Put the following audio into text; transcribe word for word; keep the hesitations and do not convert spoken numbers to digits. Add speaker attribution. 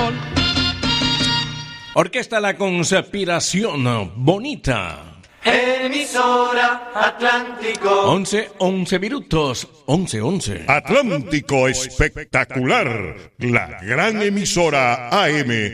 Speaker 1: sol.
Speaker 2: Orquesta La Conspiración, bonita.
Speaker 3: Emisora Atlántico.
Speaker 2: once, once minutos, once, once.
Speaker 4: Atlántico espectacular, la gran emisora A M